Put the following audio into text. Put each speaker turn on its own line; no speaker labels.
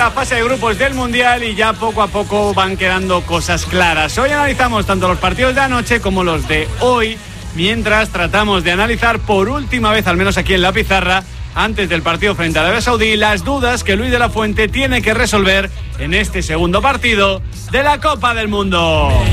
la fase de grupos del Mundial y ya poco a poco van quedando cosas claras. Hoy analizamos tanto los partidos de anoche como los de hoy, mientras tratamos de analizar por última vez, al menos aquí en la pizarra, antes del partido frente a Arabia Saudí, las dudas que Luis de la Fuente tiene que resolver en este segundo partido de la Copa del Mundo.